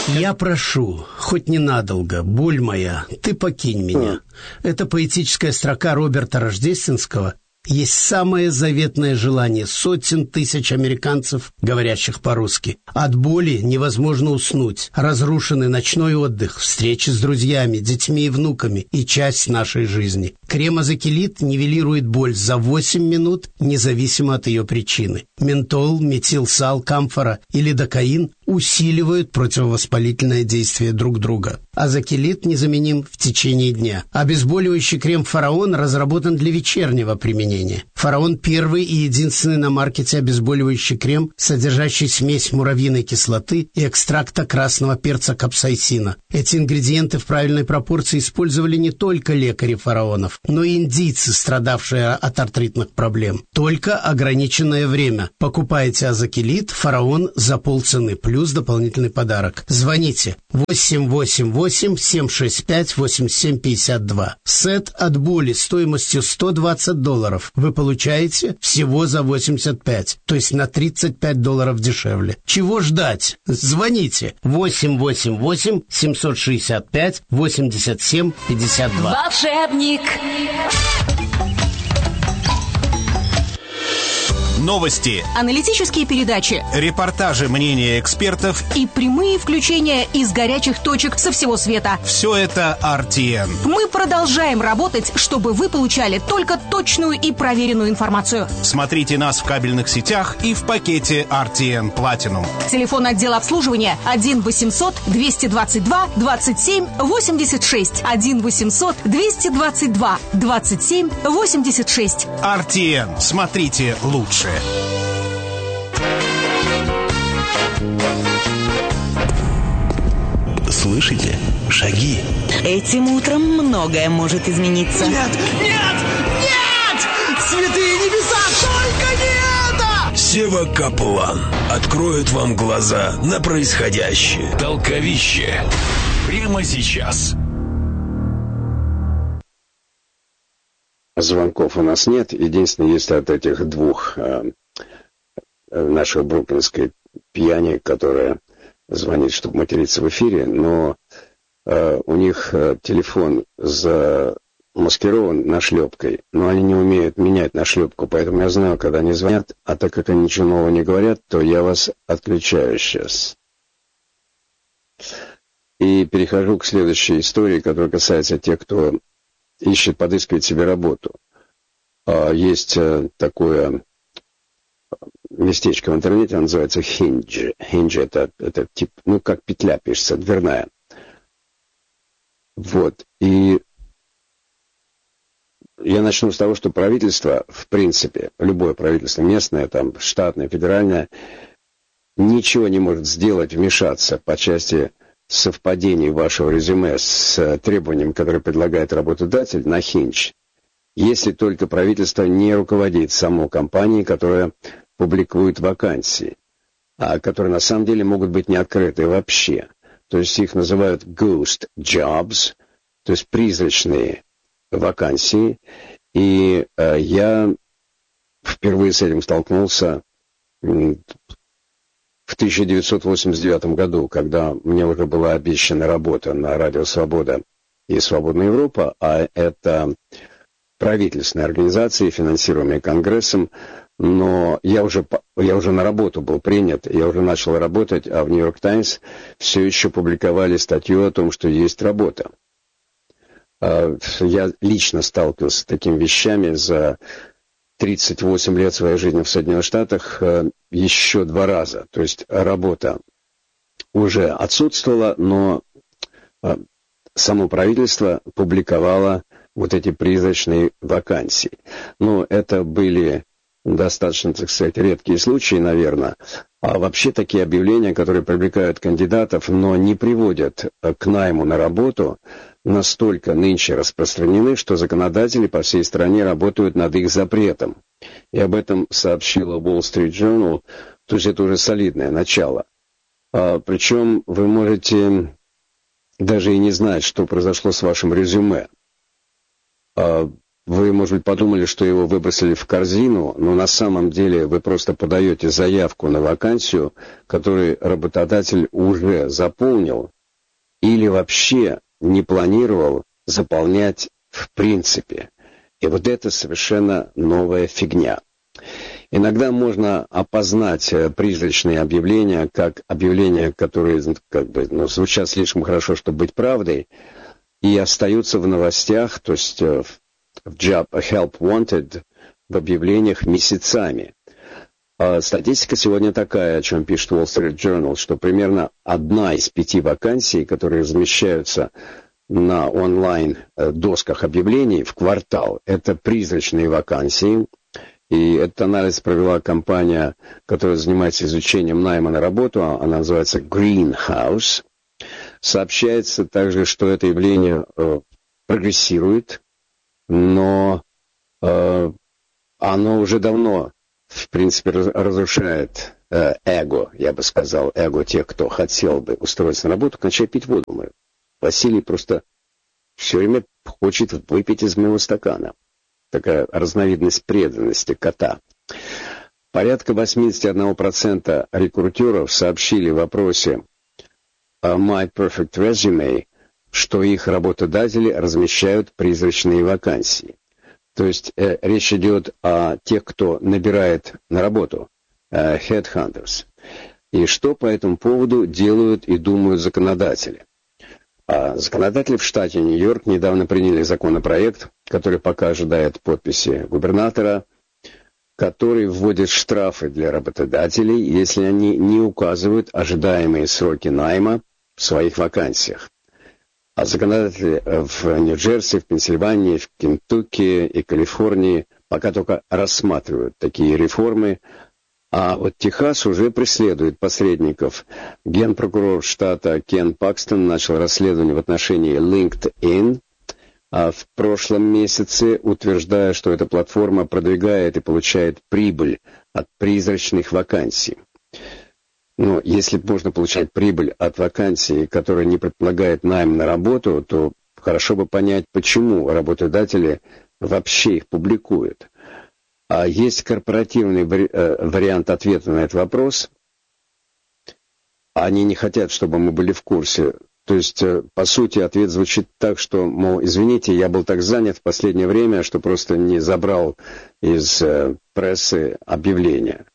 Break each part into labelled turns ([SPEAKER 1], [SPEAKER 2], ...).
[SPEAKER 1] Я прошу, хоть ненадолго, боль моя, ты покинь меня. Это поэтическая строка Роберта Рождественского есть самое заветное желание сотен тысяч американцев, говорящих по-русски. От боли невозможно уснуть. Разрушенный ночной отдых, встречи с друзьями, детьми и внуками и часть нашей жизни. Крем Азакелит нивелирует боль за 8 минут, независимо от ее причины. Ментол, метилсал, камфора и лидокаин усиливают противовоспалительное действие друг друга. Азакелит незаменим в течение дня. Обезболивающий крем «Фараон» разработан для вечернего применения. «Фараон» — первый и единственный на маркете обезболивающий крем, содержащий смесь муравьиной кислоты и экстракта красного перца капсаицина. Эти ингредиенты в правильной пропорции использовали не только лекари фараонов, но и индийцы, страдавшие от артритных проблем. Только ограниченное время. Покупайте Азакелит «Фараон» за полцены, плюс дополнительный подарок. Звоните 888-765-8752. Сет от боли стоимостью $120 вы получаете всего за 85, то есть на $35 дешевле. Чего ждать? Звоните 888-765-8752.
[SPEAKER 2] Волшебник.
[SPEAKER 3] Новости,
[SPEAKER 2] Аналитические передачи
[SPEAKER 3] репортажи, мнения экспертов.
[SPEAKER 2] и прямые включения из горячих точек со всего света.
[SPEAKER 3] Все это RTN.
[SPEAKER 2] Мы продолжаем работать, чтобы вы получали только точную и проверенную информацию.
[SPEAKER 3] Смотрите нас в кабельных сетях и в пакете RTN Platinum.
[SPEAKER 2] Телефон отдела обслуживания 1-800-222-27-86. 1-800-222-27-86.
[SPEAKER 3] RTN. Смотрите лучше.
[SPEAKER 4] Слышите? Шаги.
[SPEAKER 5] Этим утром многое может измениться.
[SPEAKER 4] Нет! Нет! Нет! Святые небеса, только не это! Сева Каплан откроет вам глаза на происходящее. Толковище. Прямо сейчас.
[SPEAKER 6] Звонков у нас нет. Единственное, есть от этих двух нашей бруклинской пьяни, которая звонит, чтобы материться в эфире, но у них телефон замаскирован нашлепкой, но они не умеют менять нашлепку, поэтому я знаю, когда они звонят, а так как они ничего нового не говорят, то я вас отключаю сейчас. И перехожу к следующей истории, которая касается тех, кто подыскивает себе работу. Есть такое местечко в интернете, оно называется Hinge. Hinge это тип, как петля пишется, дверная. Вот. И я начну с того, что правительство, в принципе, любое правительство, местное, там, штатное, федеральное, ничего не может сделать, вмешаться по части совпадений вашего резюме с требованием, которое предлагает работодатель на Hinge, если только правительство не руководит самой компанией, которая публикует вакансии, которые на самом деле могут быть не открыты вообще. То есть их называют ghost jobs, то есть призрачные вакансии. И я впервые с этим столкнулся в 1989 году, когда мне уже была обещана работа на Радио Свобода и Свободная Европа, а это правительственные организации, финансируемые Конгрессом, но я уже на работу был принят, я уже начал работать, а в Нью-Йорк Таймс все еще публиковали статью о том, что есть работа. Я лично сталкивался с такими вещами за 38 лет своей жизни в Соединенных Штатах еще 2 раза. То есть работа уже отсутствовала, но само правительство публиковало вот эти призрачные вакансии. Но это были достаточно, так сказать, редкие случаи, наверное. А вообще такие объявления, которые привлекают кандидатов, но не приводят к найму на работу, настолько нынче распространены, что законодатели по всей стране работают над их запретом. И об этом сообщила Wall Street Journal, то есть это уже солидное начало. Причем вы можете даже и не знать, что произошло с вашим резюме. Вы, может быть, подумали, что его выбросили в корзину, но на самом деле вы просто подаете заявку на вакансию, которую работодатель уже заполнил или вообще не планировал заполнять в принципе. И вот это совершенно новая фигня. Иногда можно опознать призрачные объявления как объявления, которые звучат слишком хорошо, чтобы быть правдой, и остаются в новостях, то есть в Job Help Wanted в объявлениях месяцами. Статистика сегодня такая, о чем пишет Wall Street Journal, что примерно 1 из 5 вакансий, которые размещаются на онлайн-досках объявлений в квартал, это призрачные вакансии. И этот анализ провела компания, которая занимается изучением найма на работу, она называется Greenhouse. Сообщается также, что это явление прогрессирует, но оно уже давно, в принципе, разрушает эго, я бы сказал, эго тех, кто хотел бы устроиться на работу, начать пить воду. Василий просто все время хочет выпить из моего стакана. Такая разновидность преданности кота. Порядка 81% рекрутеров сообщили в опросе My Perfect Resume, что их работодатели размещают призрачные вакансии. То есть речь идет о тех, кто набирает на работу, headhunters. И что по этому поводу делают и думают законодатели? Законодатели в штате Нью-Йорк недавно приняли законопроект, который пока ожидает подписи губернатора, который вводит штрафы для работодателей, если они не указывают ожидаемые сроки найма в своих вакансиях. А законодатели в Нью-Джерси, в Пенсильвании, в Кентукки и Калифорнии пока только рассматривают такие реформы, а вот Техас уже преследует посредников. Генпрокурор штата Кен Пакстон начал расследование в отношении LinkedIn в прошлом месяце, утверждая, что эта платформа продвигает и получает прибыль от призрачных вакансий. Но если можно получать прибыль от вакансий, которая не предполагает найм на работу, то хорошо бы понять, почему работодатели вообще их публикуют. А есть корпоративный вариант ответа на этот вопрос. Они не хотят, чтобы мы были в курсе. То есть, по сути, ответ звучит так, что, мол, извините, я был так занят в последнее время, что просто не забрал из прессы объявления.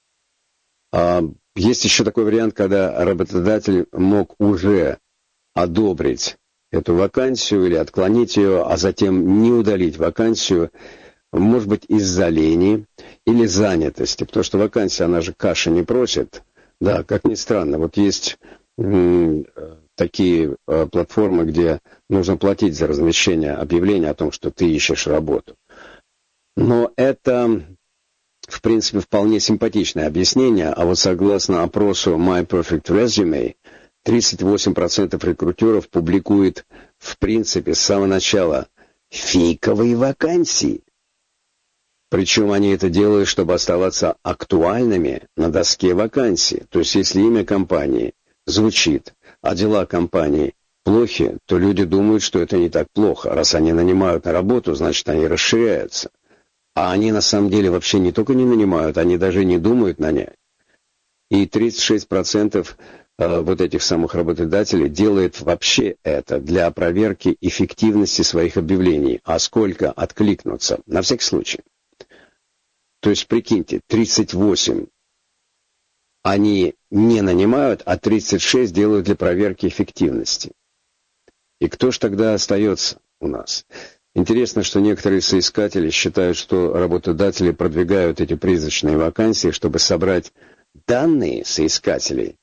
[SPEAKER 6] Есть еще такой вариант, когда работодатель мог уже одобрить эту вакансию или отклонить ее, а затем не удалить вакансию, может быть, из-за лени или занятости, потому что вакансия, она же каши не просит. Да, как ни странно, вот есть такие платформы, где нужно платить за размещение объявления о том, что ты ищешь работу. Но это, в принципе, вполне симпатичное объяснение, а вот согласно опросу My Perfect Resume, 38% рекрутеров публикует, в принципе, с самого начала фейковые вакансии. Причем они это делают, чтобы оставаться актуальными на доске вакансий. То есть, если имя компании звучит, а дела компании плохи, то люди думают, что это не так плохо. Раз они нанимают на работу, значит, они расширяются. А они на самом деле вообще не только не нанимают, они даже не думают нанять. И 36% вот этих самых работодателей делает вообще это для проверки эффективности своих объявлений. А сколько откликнутся? На всякий случай. То есть, прикиньте, 38 они не нанимают, а 36 делают для проверки эффективности. И кто ж тогда остается у нас? Интересно, что некоторые соискатели считают, что работодатели продвигают эти призрачные вакансии, чтобы собрать данные соискателей.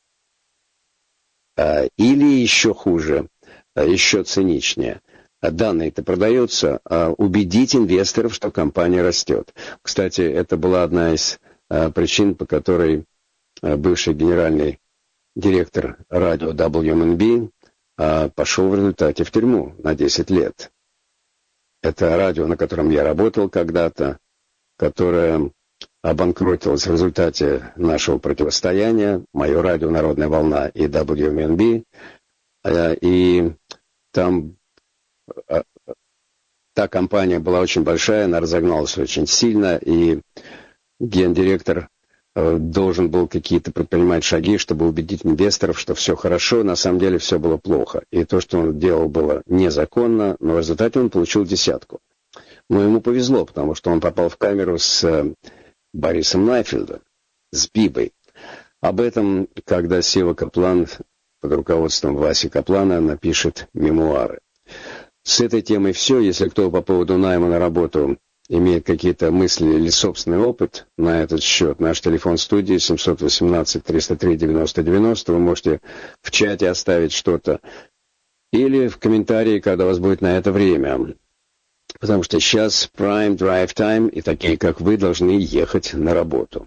[SPEAKER 6] Или еще хуже, еще циничнее. Данные-то продаются, убедить инвесторов, что компания растет. Кстати, это была одна из причин, по которой бывший генеральный директор радио WMNB пошел в результате в тюрьму на 10 лет. Это радио, на котором я работал когда-то, которое обанкротилось в результате нашего противостояния, мое радио «Народная волна» и WMNB, и там та компания была очень большая, она разогналась очень сильно, и гендиректор должен был какие-то предпринимать шаги, чтобы убедить инвесторов, что все хорошо, на самом деле все было плохо. И то, что он делал, было незаконно, но в результате он получил 10. Но ему повезло, потому что он попал в камеру с Борисом Найфельдом, с Бибой. Об этом, когда Сева Каплан под руководством Васи Каплана напишет мемуары. С этой темой все. Если кто по поводу найма на работу имеет какие-то мысли или собственный опыт на этот счет, наш телефон студии 718-303-90-90. Вы можете в чате оставить что-то или в комментарии, когда у вас будет на это время. Потому что сейчас prime drive time, и такие, как вы, должны ехать на работу.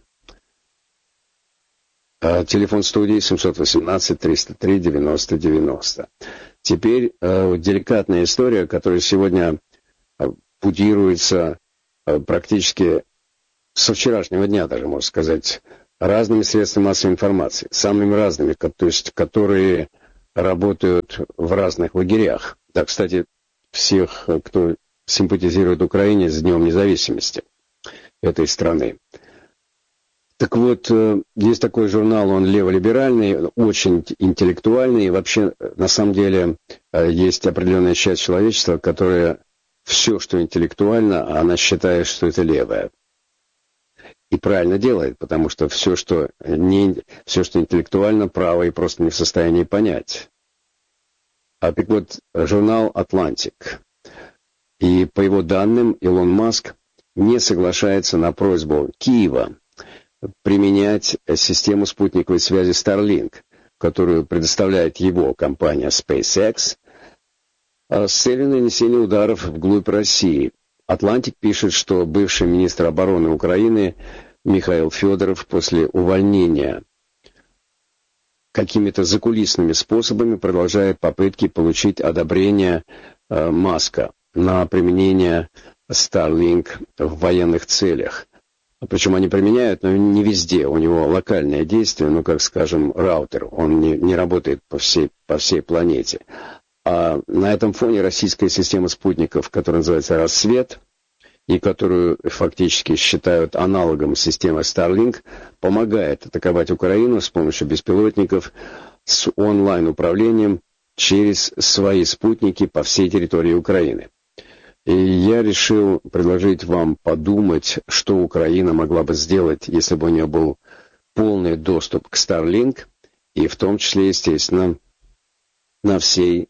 [SPEAKER 6] Телефон студии 718-303-90-90. Теперь деликатная история, которая сегодня путируется практически со вчерашнего дня, даже можно сказать, разными средствами массовой информации, самыми разными, то есть которые работают в разных лагерях. Да, кстати, всех, кто симпатизирует Украине с Днем независимости этой страны. Так вот, есть такой журнал, он леволиберальный, очень интеллектуальный, и вообще, на самом деле, есть определенная часть человечества, которая все, что интеллектуально, она считает, что это левое. И правильно делает, потому что все, что интеллектуально, правое просто не в состоянии понять. Так вот, журнал «Атлантик». И по его данным, Илон Маск не соглашается на просьбу Киева применять систему спутниковой связи Starlink, которую предоставляет его компания SpaceX, с целью нанесения ударов вглубь России. «Атлантик» пишет, что бывший министр обороны Украины Михаил Федоров после увольнения какими-то закулисными способами продолжает попытки получить одобрение Маска на применение Starlink в военных целях. Причем они применяют, но не везде. У него локальное действие, как, скажем, раутер. Он не работает по всей планете. А на этом фоне российская система спутников, которая называется «Рассвет», и которую фактически считают аналогом системы Starlink, помогает атаковать Украину с помощью беспилотников с онлайн-управлением через свои спутники по всей территории Украины. И я решил предложить вам подумать, что Украина могла бы сделать, если бы у нее был полный доступ к Starlink, и в том числе, естественно, на всей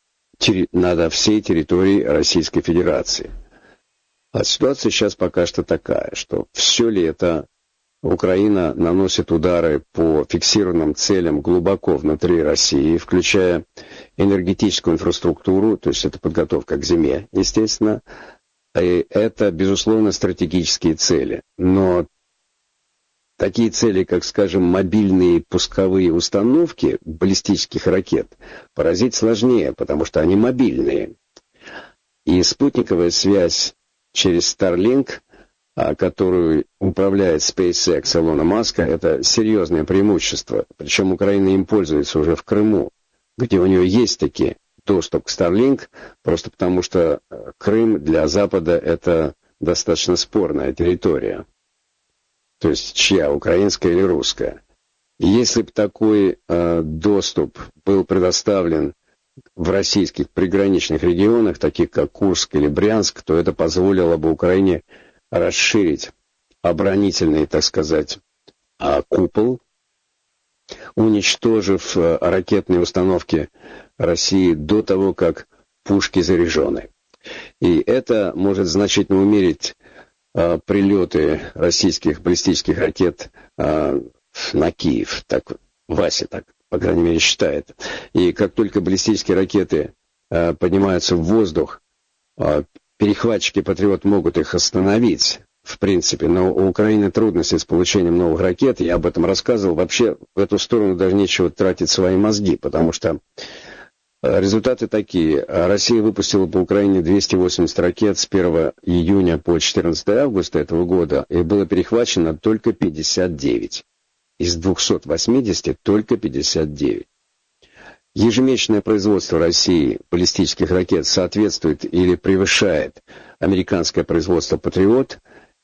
[SPEAKER 6] территории Российской Федерации. А ситуация сейчас пока что такая, что все лето Украина наносит удары по фиксированным целям глубоко внутри России, включая энергетическую инфраструктуру, то есть это подготовка к зиме, естественно. И это, безусловно, стратегические цели. Но такие цели, как, скажем, мобильные пусковые установки баллистических ракет, поразить сложнее, потому что они мобильные. И спутниковая связь через Starlink, которую управляет SpaceX Илона Маска, это серьезное преимущество. Причем Украина им пользуется уже в Крыму, где у нее есть таки доступ к Starlink, просто потому что Крым для Запада это достаточно спорная территория. То есть чья, украинская или русская. И если бы такой доступ был предоставлен в российских приграничных регионах, таких как Курск или Брянск, то это позволило бы Украине расширить оборонительный, так сказать, купол, уничтожив ракетные установки России до того, как пушки заряжены. И это может значительно умерить прилеты российских баллистических ракет на Киев. Так Вася так, по крайней мере, считает. И как только баллистические ракеты поднимаются в воздух, перехватчики «Патриот» могут их остановить, в принципе, но у Украины трудности с получением новых ракет, я об этом рассказывал. Вообще, в эту сторону даже нечего тратить свои мозги, потому что результаты такие. Россия выпустила по Украине 280 ракет с 1 июня по 14 августа этого года, и было перехвачено только 59. Из 280 только 59. ежемесячное производство России баллистических ракет соответствует или превышает американское производство «Патриот»,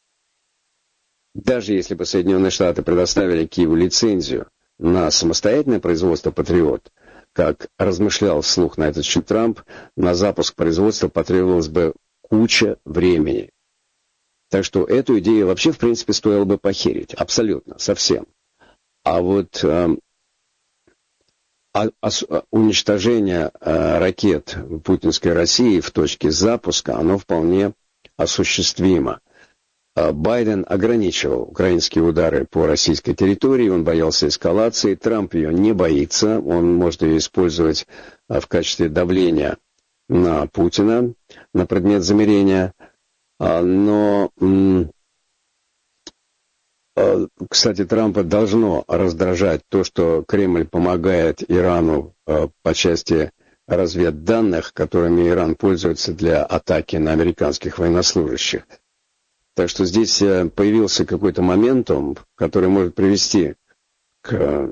[SPEAKER 6] даже если бы Соединенные Штаты предоставили Киеву лицензию на самостоятельное производство «Патриот», как размышлял вслух на этот счет Трамп, на запуск производства потребовалось бы куча времени. Так что эту идею вообще, в принципе, стоило бы похерить. Абсолютно, совсем. А вот уничтожение ракет путинской России в точке запуска, оно вполне осуществимо. Байден ограничивал украинские удары по российской территории, он боялся эскалации, Трамп ее не боится, он может ее использовать в качестве давления на Путина, на предмет замирения, но, кстати, Трампа должно раздражать то, что Кремль помогает Ирану по части разведданных, которыми Иран пользуется для атаки на американских военнослужащих. Так что здесь появился какой-то моментум, который может привести к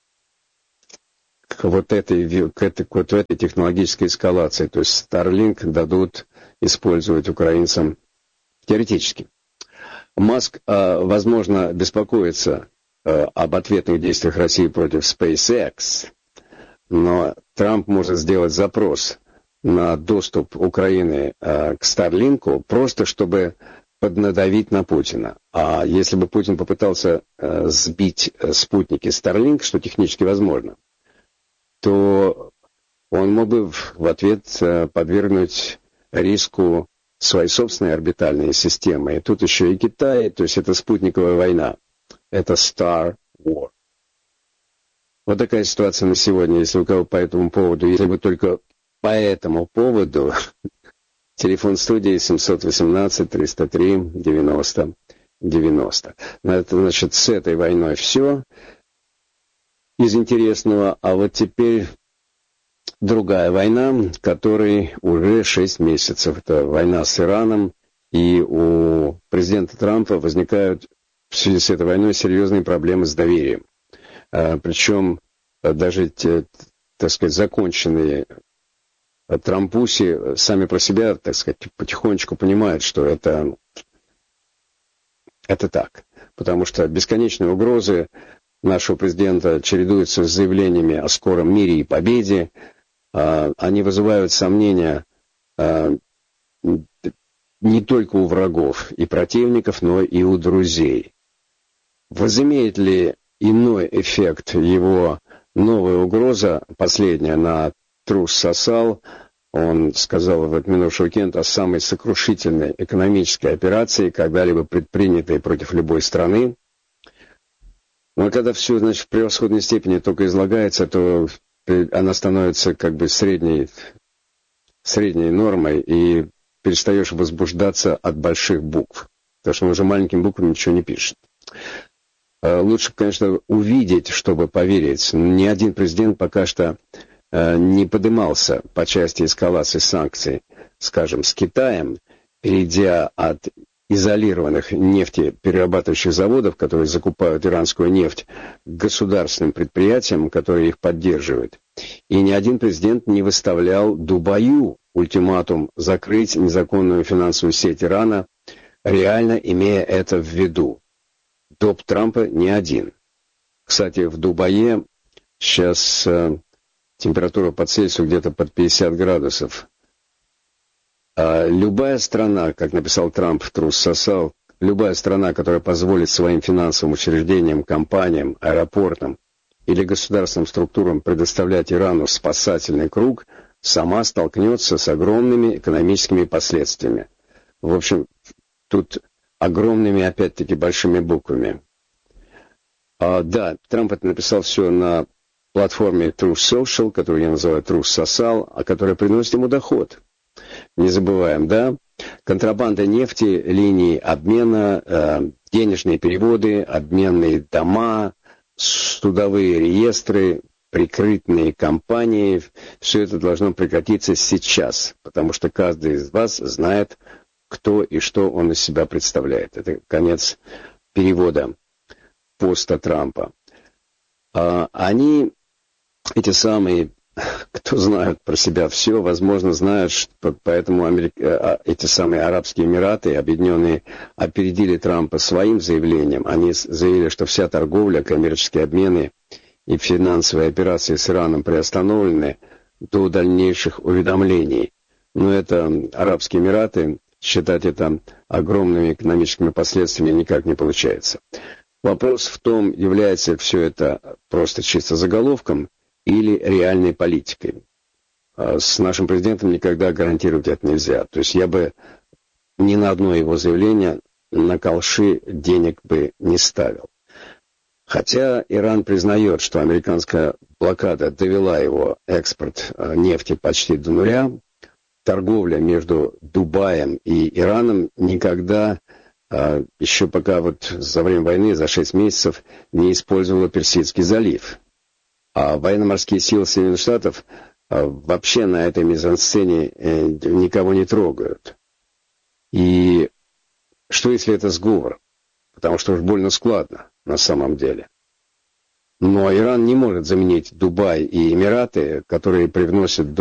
[SPEAKER 6] вот этой технологической эскалации. То есть Starlink дадут использовать украинцам теоретически. Маск, возможно, беспокоится об ответных действиях России против SpaceX, но Трамп может сделать запрос на доступ Украины к Starlink, просто чтобы поднадавить на Путина. А если бы Путин попытался сбить спутники Starlink, что технически возможно, то он мог бы в ответ подвергнуть риску свои собственные орбитальные системы. И тут еще и Китай, то есть это спутниковая война. Это Star War. Вот такая ситуация на сегодня. Если у кого по этому поводу, если бы только по этому поводу... Телефон студии 718-303-90-90. Это, значит, с этой войной все из интересного. А вот теперь другая война, которой уже 6 месяцев. Это война с Ираном. И у президента Трампа возникают в связи с этой войной серьезные проблемы с доверием. Причем даже, так сказать, законченные Трампуси сами про себя, так сказать, потихонечку понимают, что это так. Потому что бесконечные угрозы нашего президента чередуются с заявлениями о скором мире и победе. Они вызывают сомнения не только у врагов и противников, но и у друзей. Возымеет ли иной эффект его новая угроза, последняя, на Трус Сосал? Он сказал в этот минувший уикенд о самой сокрушительной экономической операции, когда-либо предпринятой против любой страны. Но когда все, значит, в превосходной степени только излагается, то она становится как бы средней нормой, и перестаешь возбуждаться от больших букв. Потому что он уже маленькими буквами ничего не пишет. Лучше, конечно, увидеть, чтобы поверить. Ни один президент пока что не подымался по части эскалации санкций, скажем, с Китаем, перейдя от изолированных нефтеперерабатывающих заводов, которые закупают иранскую нефть, к государственным предприятиям, которые их поддерживают. И ни один президент не выставлял Дубаю ультиматум закрыть незаконную финансовую сеть Ирана, реально имея это в виду. Доп. Трампа не один. Кстати, в Дубае сейчас температура по Цельсию где-то под 50 градусов. А любая страна, как написал Трамп в Трус Сосал, любая страна, которая позволит своим финансовым учреждениям, компаниям, аэропортам или государственным структурам предоставлять Ирану спасательный круг, сама столкнется с огромными экономическими последствиями. В общем, тут огромными, опять-таки, большими буквами. Да, Трамп это написал все на платформе Truth Social, которую я называю Truth Social, а которая приносит ему доход. Не забываем, да? Контрабанда нефти, линии обмена, денежные переводы, обменные дома, судовые реестры, прикрытные компании. Все это должно прекратиться сейчас, потому что каждый из вас знает, кто и что он из себя представляет. Это конец перевода поста Трампа. Они, эти самые кто знают про себя все, возможно, знают, что поэтому эти самые Арабские Эмираты, объединенные, опередили Трампа своим заявлением. Они заявили, что вся торговля, коммерческие обмены и финансовые операции с Ираном приостановлены до дальнейших уведомлений. Но это Арабские Эмираты, считать это огромными экономическими последствиями никак не получается. Вопрос в том, является все это просто чисто заголовком или реальной политикой. С нашим президентом никогда гарантировать это нельзя. То есть я бы ни на одно его заявление на колши денег бы не ставил. Хотя Иран признает, что американская блокада довела его экспорт нефти почти до нуля, торговля между Дубаем и Ираном никогда, еще пока вот за время войны, за 6 месяцев, не использовала Персидский залив. А военно-морские силы Соединенных Штатов вообще на этой мизансцене никого не трогают. И что если это сговор? Потому что уж больно складно на самом деле. Но Иран не может заменить Дубай и Эмираты, которые привносят